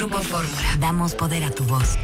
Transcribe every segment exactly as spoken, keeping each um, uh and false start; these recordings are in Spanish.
Grupo Fórmula. Damos poder a tu voz.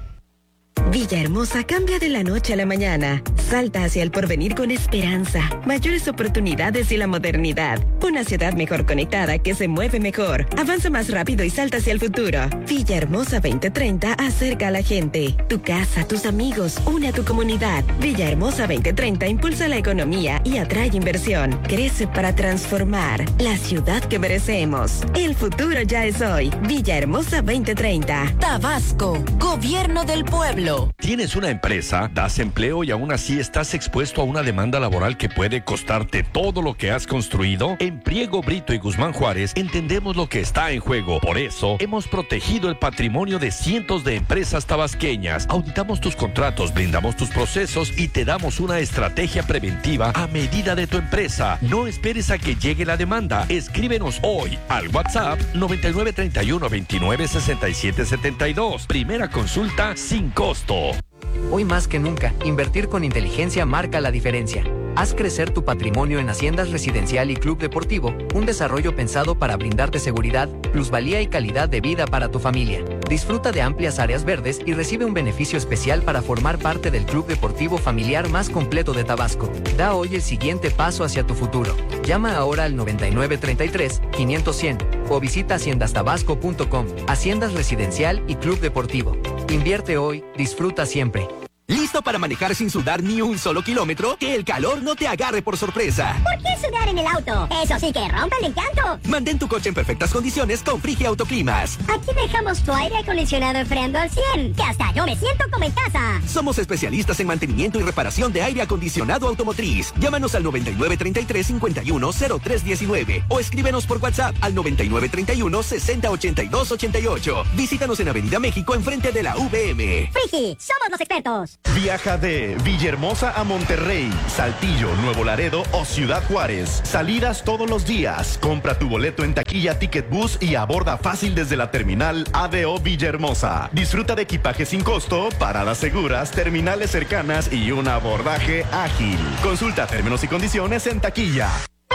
Villahermosa cambia de la noche a la mañana. Salta hacia el porvenir con esperanza, mayores oportunidades y la modernidad. Una ciudad mejor conectada que se mueve mejor, avanza más rápido y salta hacia el futuro. Villahermosa veinte treinta acerca a la gente. Tu casa, tus amigos, une a tu comunidad. Villahermosa veinte treinta impulsa la economía y atrae inversión. Crece para transformar la ciudad que merecemos. El futuro ya es hoy. Villahermosa veinte treinta. Tabasco, Gobierno del Pueblo. ¿Tienes una empresa, das empleo y aún así estás expuesto a una demanda laboral que puede costarte todo lo que has construido? En Priego, Brito y Guzmán Juárez entendemos lo que está en juego. Por eso, hemos protegido el patrimonio de cientos de empresas tabasqueñas. Auditamos tus contratos, blindamos tus procesos y te damos una estrategia preventiva a medida de tu empresa. No esperes a que llegue la demanda. Escríbenos hoy al WhatsApp noventa y nueve treinta y uno veintinueve sesenta y siete setenta y dos. Primera consulta sin costo. Hoy más que nunca, invertir con inteligencia marca la diferencia. Haz crecer tu patrimonio en Haciendas Residencial y Club Deportivo, un desarrollo pensado para brindarte seguridad, plusvalía y calidad de vida para tu familia. Disfruta de amplias áreas verdes y recibe un beneficio especial para formar parte del club deportivo familiar más completo de Tabasco. Da hoy el siguiente paso hacia tu futuro. Llama ahora al noventa y nueve treinta y tres, quinientos cien o visita haciendas tabasco punto com. Haciendas Residencial y Club Deportivo. Invierte hoy, disfruta siempre. ¿Listo para manejar sin sudar ni un solo kilómetro? Que el calor no te agarre por sorpresa. ¿Por qué sudar en el auto? Eso sí que rompe el encanto. Mantén tu coche en perfectas condiciones con Frigia Autoclimas. Aquí dejamos tu aire acondicionado enfriando al cien, que hasta yo me siento como en casa. Somos especialistas en mantenimiento y reparación de aire acondicionado automotriz. Llámanos al noventa y nueve treinta y tres, cincuenta y uno, cero tres diecinueve o escríbenos por WhatsApp al noventa y nueve treinta y uno, sesenta ochenta y dos ochenta y ocho. Visítanos en Avenida México enfrente de la V M. Frigi, somos los expertos. Viaja de Villahermosa a Monterrey, Saltillo, Nuevo Laredo o Ciudad Juárez. Salidas todos los días. Compra tu boleto en taquilla Ticket Bus y aborda fácil desde la terminal A D O Villahermosa. Disfruta de equipaje sin costo, paradas seguras, terminales cercanas y un abordaje ágil. Consulta términos y condiciones en taquilla.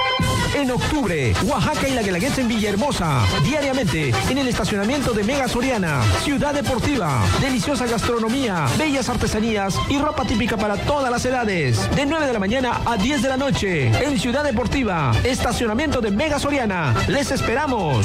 En octubre, Oaxaca y la Guelaguetza en Villahermosa. Diariamente, en el estacionamiento de Mega Soriana. Ciudad deportiva, deliciosa gastronomía, bellas artesanías y ropa típica para todas las edades. De nueve de la mañana a diez de la noche. En Ciudad Deportiva, estacionamiento de Mega Soriana. ¡Les esperamos!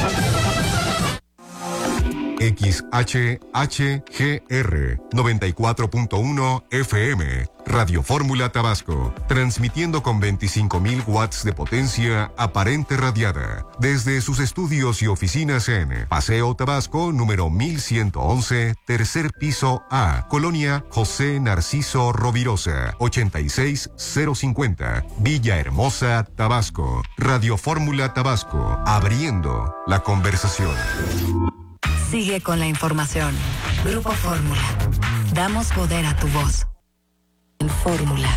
X H H G R noventa y cuatro punto uno F M, Radio Fórmula Tabasco, transmitiendo con veinticinco mil watts de potencia aparente radiada, desde sus estudios y oficinas en Paseo Tabasco, número mil ciento once, tercer piso A, Colonia José Narciso Rovirosa, ochenta y seis cero cincuenta, Villahermosa, Tabasco. Radio Fórmula Tabasco, abriendo la conversación. Sigue con la información. Grupo Fórmula. Damos poder a tu voz. En Fórmula.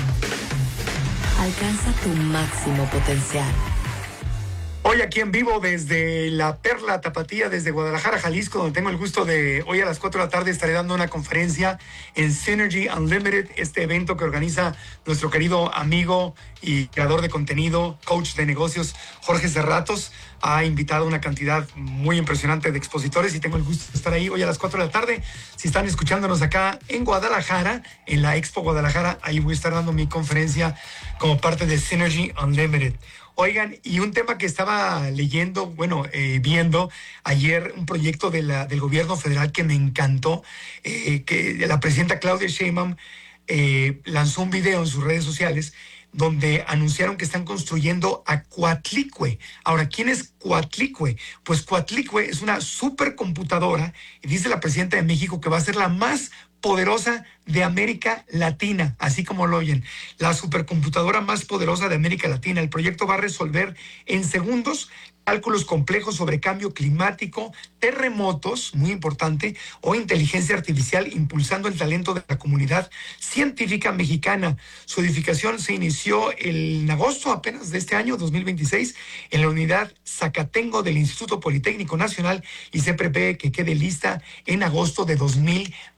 Alcanza tu máximo potencial. Hoy aquí en vivo desde la Perla Tapatía, desde Guadalajara, Jalisco, donde tengo el gusto de, hoy a las cuatro de la tarde estaré dando una conferencia en Synergy Unlimited, este evento que organiza nuestro querido amigo y creador de contenido, coach de negocios, Jorge Cerratos. Ha invitado una cantidad muy impresionante de expositores y tengo el gusto de estar ahí hoy a las cuatro de la tarde. Si están escuchándonos acá en Guadalajara, en la Expo Guadalajara, ahí voy a estar dando mi conferencia como parte de Synergy Unlimited. Oigan, y un tema que estaba leyendo, bueno, eh, viendo ayer, un proyecto de la, del gobierno federal que me encantó, eh, que la presidenta Claudia Sheinbaum eh, lanzó un video en sus redes sociales donde anunciaron que están construyendo a Coatlicue. Ahora, ¿quién es Coatlicue? Pues Coatlicue es una supercomputadora, y dice la presidenta de México que va a ser la más poderosa de América Latina, así como lo oyen, la supercomputadora más poderosa de América Latina. El proyecto va a resolver en segundos cálculos complejos sobre cambio climático, terremotos, muy importante, o inteligencia artificial, impulsando el talento de la comunidad científica mexicana. Su edificación se inició en agosto apenas de este año, dos mil veintiséis, en la unidad Zacatengo del Instituto Politécnico Nacional, y se prevé que quede lista en agosto de dos mil veinte.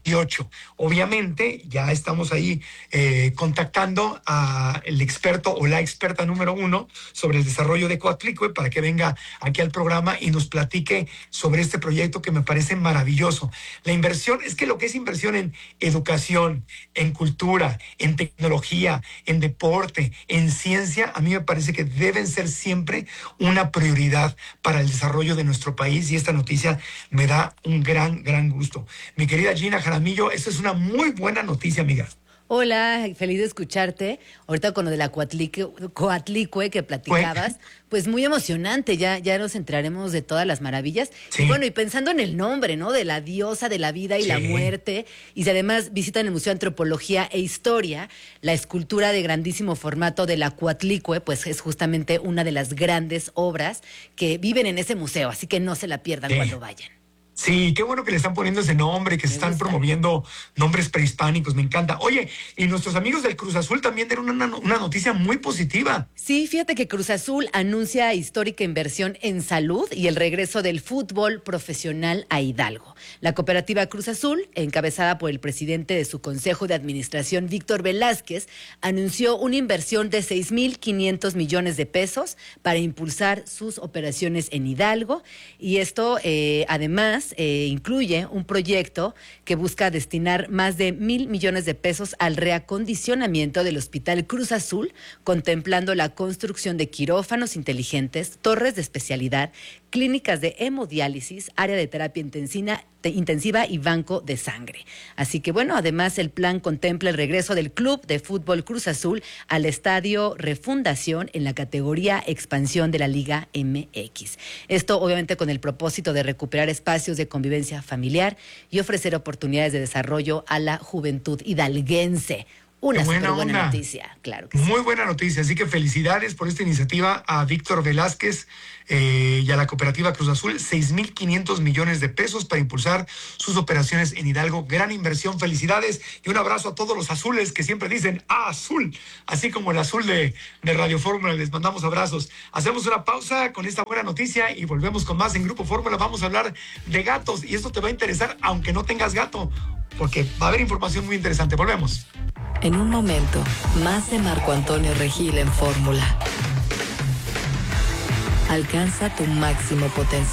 dieciocho. Obviamente, ya estamos ahí eh, contactando al experto o la experta número uno sobre el desarrollo de Coatlicue para que venga aquí al programa y nos platique sobre este proyecto que me parece maravilloso. La inversión, es que lo que es inversión en educación, en cultura, en tecnología, en deporte, en ciencia, a mí me parece que deben ser siempre una prioridad para el desarrollo de nuestro país, y esta noticia me da un gran, gran gusto. Mi querida Gina Jaramillo, esta es una muy buena noticia, amiga. Hola, feliz de escucharte. Ahorita con lo de la Coatlicue, Coatlicue que platicabas, pues muy emocionante, ya, ya nos enteraremos de todas las maravillas. Sí. Y bueno, y pensando en el nombre, ¿no? De la diosa de la vida y sí. la muerte, y si además visitan el Museo de Antropología e Historia, la escultura de grandísimo formato de la Coatlicue, pues es justamente una de las grandes obras que viven en ese museo, así que no se la pierdan sí. cuando vayan. Sí, qué bueno que le están poniendo ese nombre, que se están promoviendo nombres prehispánicos, me encanta. Oye, y nuestros amigos del Cruz Azul también dieron una, una noticia muy positiva. Sí, fíjate que Cruz Azul anuncia histórica inversión en salud y el regreso del fútbol profesional a Hidalgo. La cooperativa Cruz Azul, encabezada por el presidente de su consejo de administración, Víctor Velázquez, anunció una inversión de seis mil quinientos millones de pesos para impulsar sus operaciones en Hidalgo, y esto eh, además Eh, incluye un proyecto que busca destinar más de mil millones de pesos al reacondicionamiento del Hospital Cruz Azul, contemplando la construcción de quirófanos inteligentes, torres de especialidad, clínicas de hemodiálisis, área de terapia intensiva, intensiva y banco de sangre. Así que bueno, además el plan contempla el regreso del Club de Fútbol Cruz Azul al Estadio Refundación en la categoría Expansión de la Liga M X. Esto obviamente con el propósito de recuperar espacios de convivencia familiar y ofrecer oportunidades de desarrollo a la juventud hidalguense. Una buena, buena noticia, claro que sí. Muy buena noticia, así que felicidades por esta iniciativa a Víctor Velázquez eh, y a la cooperativa Cruz Azul, seis mil quinientos millones de pesos para impulsar sus operaciones en Hidalgo. Gran inversión, felicidades y un abrazo a todos los azules que siempre dicen ¡Ah, azul! Así como el azul de, de Radio Fórmula, les mandamos abrazos. Hacemos una pausa con esta buena noticia y volvemos con más en Grupo Fórmula. Vamos a hablar de gatos y esto te va a interesar aunque no tengas gato, porque va a haber información muy interesante. Volvemos. En un momento, más de Marco Antonio Regil en Fórmula. Alcanza tu máximo potencial.